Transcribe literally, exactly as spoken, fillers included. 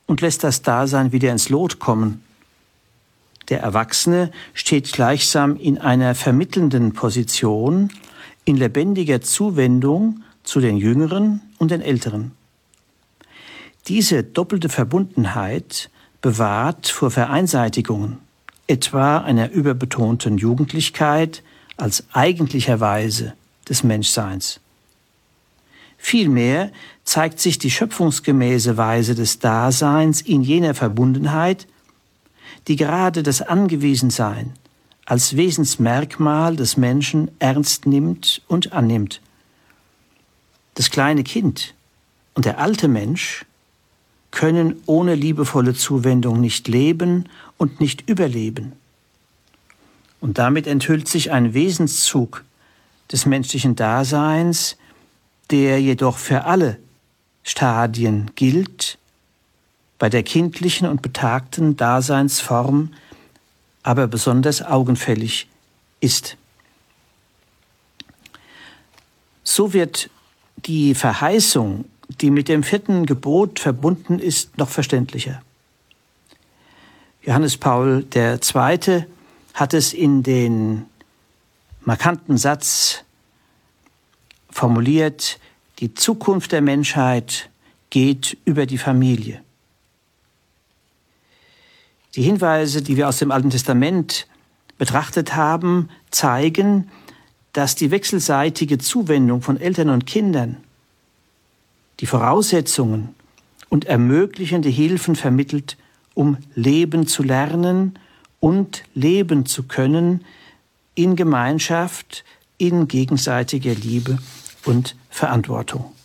und lässt das Dasein wieder ins Lot kommen. Der Erwachsene steht gleichsam in einer vermittelnden Position, in lebendiger Zuwendung zu den Jüngeren und den Älteren. Diese doppelte Verbundenheit bewahrt vor Vereinseitigungen, etwa einer überbetonten Jugendlichkeit als eigentlicher Weise des Menschseins. Vielmehr zeigt sich die schöpfungsgemäße Weise des Daseins in jener Verbundenheit, die gerade das Angewiesensein als Wesensmerkmal des Menschen ernst nimmt und annimmt. Das kleine Kind und der alte Mensch können ohne liebevolle Zuwendung nicht leben und nicht überleben. Und damit enthüllt sich ein Wesenszug des menschlichen Daseins, der jedoch für alle Stadien gilt, bei der kindlichen und betagten Daseinsform aber besonders augenfällig ist. So wird die Verheißung, die mit dem vierten Gebot verbunden ist, noch verständlicher. Johannes Paul der Zweite hat es in den markanten Satz formuliert: Die Zukunft der Menschheit geht über die Familie. Die Hinweise, die wir aus dem Alten Testament betrachtet haben, zeigen, dass die wechselseitige Zuwendung von Eltern und Kindern die Voraussetzungen und ermöglichende Hilfen vermittelt, um leben zu lernen und leben zu können in Gemeinschaft, in gegenseitiger Liebe und Verantwortung.